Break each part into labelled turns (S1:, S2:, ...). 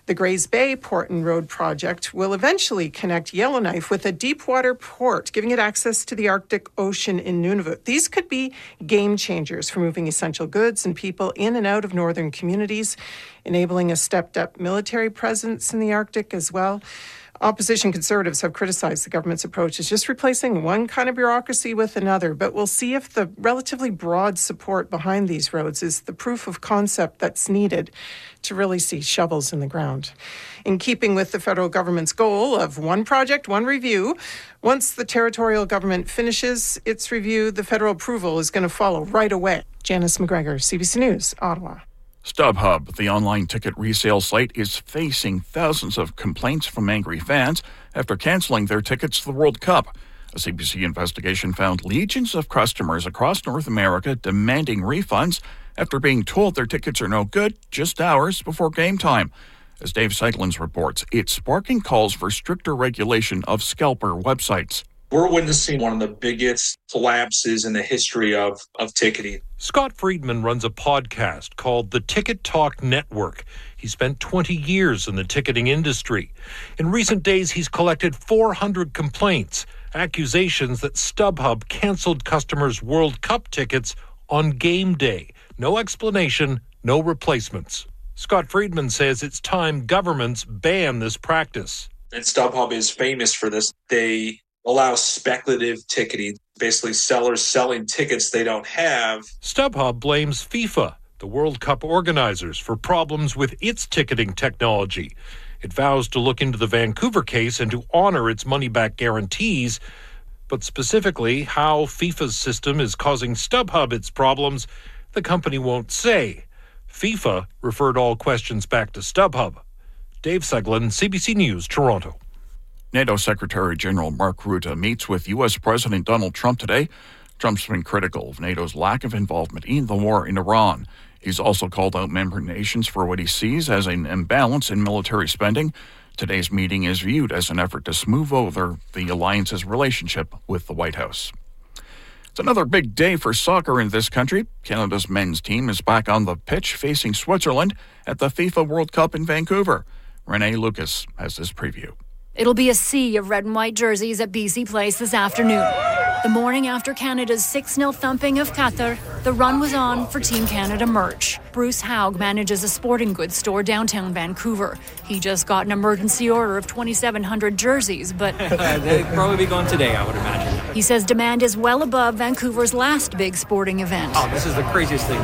S1: The Grays Bay Port and Road project will eventually connect Yellowknife with a deep-water port, giving it access to the Arctic Ocean in Nunavut. These could be game changers for moving essential goods and people in and out of northern communities, enabling a stepped-up military presence in the Arctic as well. Opposition Conservatives have criticized the government's approach as just replacing one kind of bureaucracy with another, but we'll see if the relatively broad support behind these roads is the proof of concept that's needed to really see shovels in the ground. In keeping with the federal government's goal of one project, one review, once the territorial government finishes its review, the federal approval is going to follow right away. Janice McGregor, CBC News, Ottawa.
S2: StubHub, the online ticket resale site, is facing thousands of complaints from angry fans after canceling their tickets to the World Cup. A CBC investigation found legions of customers across North America demanding refunds after being told their tickets are no good just hours before game time. As Dave Seidlins reports, it's sparking calls for stricter regulation of scalper websites.
S3: We're witnessing one of the biggest collapses in the history of ticketing.
S4: Scott Friedman runs a podcast called the Ticket Talk Network. He spent 20 years in the ticketing industry. In recent days, he's collected 400 complaints, accusations that StubHub canceled customers' World Cup tickets on game day. No explanation, no replacements. Scott Friedman says it's time governments ban this practice.
S3: And StubHub is famous for this. They allow speculative ticketing, basically sellers selling tickets they don't have.
S4: StubHub blames FIFA, the World Cup organizers, for problems with its ticketing technology. It vows to look into the Vancouver case and to honor its money-back guarantees. But specifically, how FIFA's system is causing StubHub its problems, the company won't say. FIFA referred all questions back to StubHub. Dave Seglin, CBC News, Toronto.
S2: NATO Secretary General Mark Rutte meets with U.S. President Donald Trump today. Trump's been critical of NATO's lack of involvement in the war in Iran. He's also called out member nations for what he sees as an imbalance in military spending. Today's meeting is viewed as an effort to smooth over the alliance's relationship with the White House. It's another big day for soccer in this country. Canada's men's team is back on the pitch facing Switzerland at the FIFA World Cup in Vancouver. Renee Lucas has this preview.
S5: It'll be a sea of red and white jerseys at BC Place this afternoon. The morning after Canada's 6-0 thumping of Qatar, the run was on for Team Canada merch. Bruce Haug manages a sporting goods store downtown Vancouver. He just got an emergency order of 2,700 jerseys, but
S6: they'd probably be gone today, I would imagine.
S5: He says demand is well above Vancouver's last big sporting event.
S6: Oh, this is the craziest thing.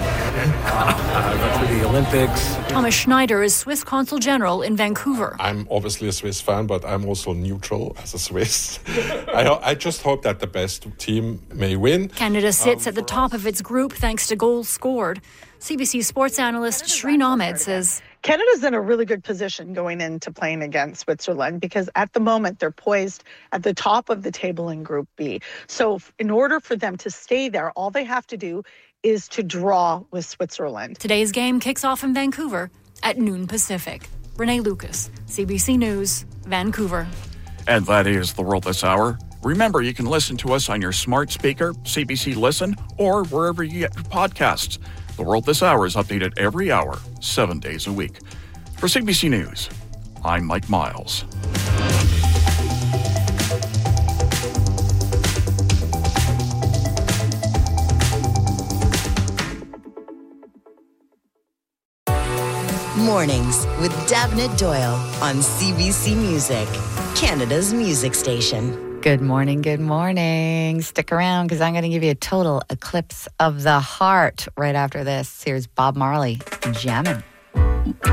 S6: For the Olympics.
S5: Thomas Schneider is Swiss Consul General in Vancouver.
S7: I'm obviously a Swiss fan, but I'm also neutral as a Swiss. I just hope that the best team may win.
S5: Canada sits at the top of its group thanks to goals scored. CBC sports analyst Shreen Ahmed says
S8: Canada's in a really good position going into playing against Switzerland because at the moment they're poised at the top of the table in Group B. So in order for them to stay there, all they have to do is to draw with Switzerland.
S5: Today's game kicks off in Vancouver at noon Pacific. Renee Lucas, CBC News, Vancouver.
S2: And that is The World This Hour. Remember, you can listen to us on your smart speaker, CBC Listen, or wherever you get your podcasts. The World This Hour is updated every hour, 7 days a week. For CBC News, I'm Mike Miles.
S9: Mornings with Davnit Doyle on CBC Music, Canada's music station.
S10: Good morning, good morning. Stick around because I'm going to give you a total eclipse of the heart right after this. Here's Bob Marley, Jammin'.